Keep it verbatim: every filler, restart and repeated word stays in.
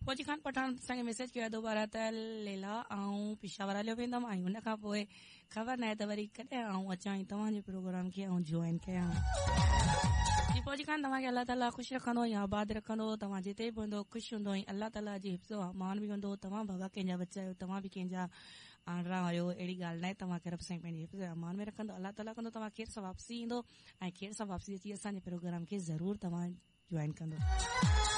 फौजी खान पठान असांखे मैसेज कयो दोबारा त लेला ऐं पिशावर हलियो वेंदमि ऐं हुन खां पोइ ख़बर न आहे त वरी कॾहिं आऊं अचां ऐं तव्हांजे प्रोग्राम खे ऐं जॉइन कयां। जी फौजी खान तव्हांखे अल्लाह ताला ख़ुशि रखंदो या आबाद रखंदो, तव्हां जिते बि हूंदो ख़ुशि हूंदो ऐं अल्लाह ताला जी हिफ्ज़ो अमान बि हूंदो। तव्हां भॻा कंहिंजा बच्चा आहियो, तव्हां बि कंहिंजा आंडरा आहियो, अहिड़ी ॻाल्हि न आहे। तव्हांखे रब साईं पंहिंजे हिफ्ज़ अमान में रखंदो। अल्लाह ताला कंदो तव्हां केर सां वापसी ईंदो ऐं केर सां वापसी अची असांजे प्रोग्राम खे ज़रूर तव्हां जॉइन कंदो।